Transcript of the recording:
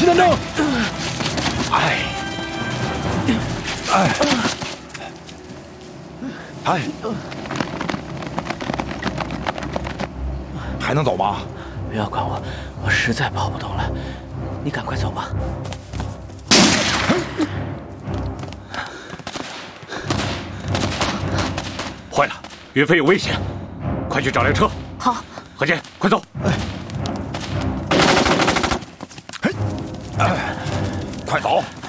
徐南征， 还能走吗？ 不要管我，我实在跑不动了。你赶快走吧。 坏了，岳飞有危险，快去找辆车。 好， 何健，快走！ 快走！